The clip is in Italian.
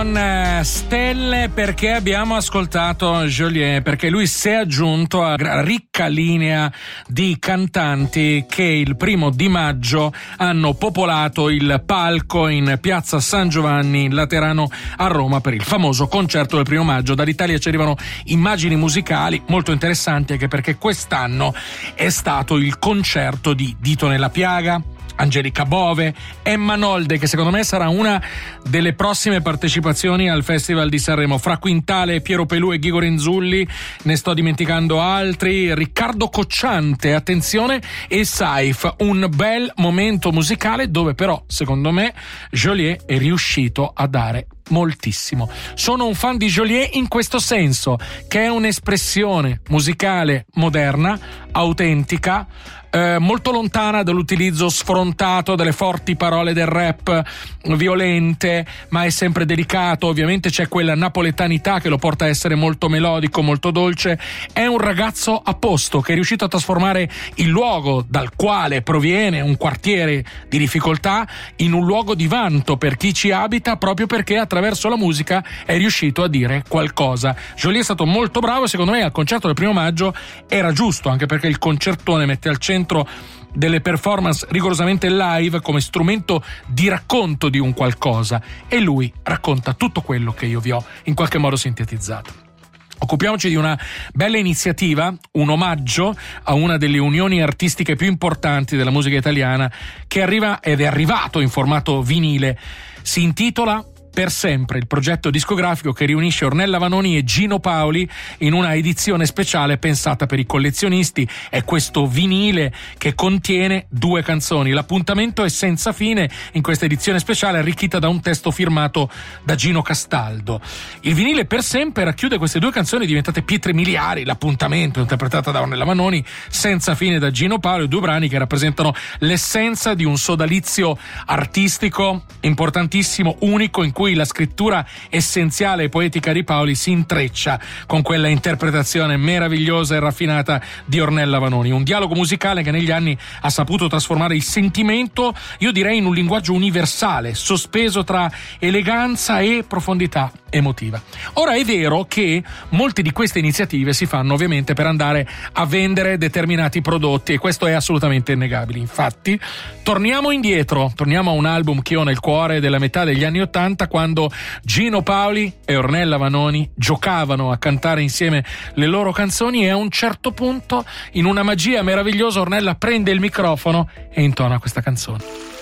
Stelle, perché abbiamo ascoltato Geolier, perché lui si è aggiunto a ricca linea di cantanti che il 1 maggio hanno popolato il palco in piazza San Giovanni in Laterano a Roma per il famoso concerto del 1 maggio. Dall'Italia ci arrivano immagini musicali molto interessanti, anche perché quest'anno è stato il concerto di Dito Nella Piaga, Angelica Bove, Emma Nolde, che secondo me sarà una delle prossime partecipazioni al Festival di Sanremo, fra Quintale, Piero Pelù e Ghigo Renzulli, ne sto dimenticando altri, Riccardo Cocciante, attenzione, e Saif. Un bel momento musicale dove però, secondo me, Geolier è riuscito a dare moltissimo. Sono un fan di Geolier in questo senso, che è un'espressione musicale moderna, autentica, molto lontana dall'utilizzo sfrontato delle forti parole del rap violente, ma è sempre delicato. Ovviamente c'è quella napoletanità che lo porta a essere molto melodico, molto dolce. È un ragazzo a posto che è riuscito a trasformare il luogo dal quale proviene, un quartiere di difficoltà, in un luogo di vanto per chi ci abita, proprio perché attraverso la musica è riuscito a dire qualcosa. Geolier è stato molto bravo e secondo me al concerto del 1 maggio era giusto, anche perché il concertone mette al centro delle performance rigorosamente live come strumento di racconto di un qualcosa, e lui racconta tutto quello che io vi ho in qualche modo sintetizzato. Occupiamoci di una bella iniziativa, un omaggio a una delle unioni artistiche più importanti della musica italiana, che arriva ed è arrivato in formato vinile. Si intitola Per sempre, il progetto discografico che riunisce Ornella Vanoni e Gino Paoli in una edizione speciale pensata per i collezionisti. È questo vinile che contiene 2 canzoni. L'appuntamento è senza fine in questa edizione speciale, arricchita da un testo firmato da Gino Castaldo. Il vinile Per sempre racchiude queste 2 canzoni diventate pietre miliari. L'appuntamento, interpretata da Ornella Vanoni, Senza fine da Gino Paoli, 2 brani che rappresentano l'essenza di un sodalizio artistico importantissimo, unico, in cui la scrittura essenziale e poetica di Paoli si intreccia con quella interpretazione meravigliosa e raffinata di Ornella Vanoni. Un dialogo musicale che negli anni ha saputo trasformare il sentimento, io direi, in un linguaggio universale, sospeso tra eleganza e profondità emotiva. Ora è vero che molte di queste iniziative si fanno ovviamente per andare a vendere determinati prodotti, e questo è assolutamente innegabile. Infatti torniamo indietro, torniamo a un album che ho nel cuore della metà degli anni '80, quando Gino Paoli e Ornella Vanoni giocavano a cantare insieme le loro canzoni, e a un certo punto, in una magia meravigliosa, Ornella prende il microfono e intona questa canzone.